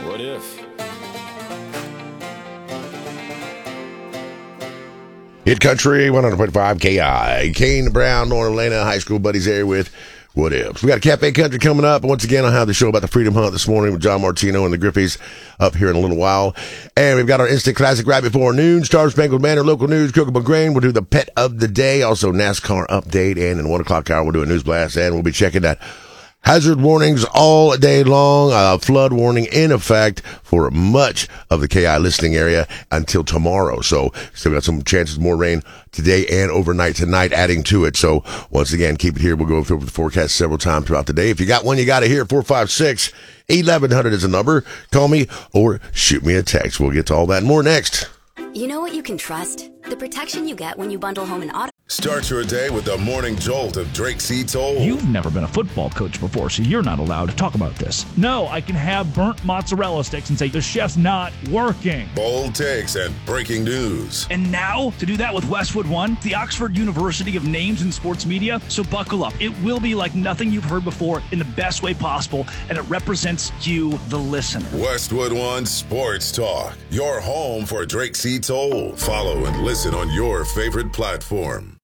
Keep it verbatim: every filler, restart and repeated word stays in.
What if? Hit Country, one hundred point five K I. Kane Brown, North Atlanta high school buddies there with What If. We got a Cafe Country coming up. Once again, I'll have the show about the Freedom Hunt this morning with John Martino and the Griffies up here in a little while. And we've got our Instant Classic right before noon. Star Spangled Banner, local news, Cocoa Grain. We'll do the pet of the day. Also, NASCAR update. And in one o'clock hour, we'll do a news blast. And we'll be checking that hazard warnings all day long. Uh, flood warning in effect for much of the K I listening area until tomorrow. So still got some chances of more rain today and overnight tonight adding to it. So once again, keep it here. We'll go through the forecast several times throughout the day. If you got one, you got to hear four five six, eleven hundred is the number. Call me or shoot me a text. We'll get to all that and more next. You know what you can trust? The protection you get when you bundle home and auto. Start your day with the morning jolt of Drake C. Toll. You've never been a football coach before, so you're not allowed to talk about this. No, I can have burnt mozzarella sticks and say, the chef's not working. Bold takes and breaking news. And now, to do that with Westwood One, the Oxford University of Names in Sports Media. So buckle up. It will be like nothing you've heard before in the best way possible, and it represents you, the listener. Westwood One Sports Talk, your home for Drake C. Toll. Follow and listen on your favorite platform.